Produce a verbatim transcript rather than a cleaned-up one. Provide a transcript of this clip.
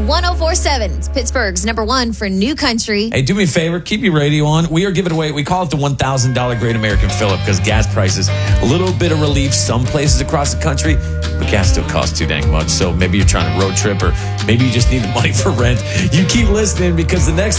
one oh four point seven. It's Pittsburgh's number one for new country. Hey, do me a favor. Keep your radio on. We are giving away, we call it the one thousand dollars Great American Fill-Up because gas prices, a little bit of relief some places across the country, but gas still costs too dang much. So maybe you're trying to road trip or maybe you just need the money for rent. You keep listening because the next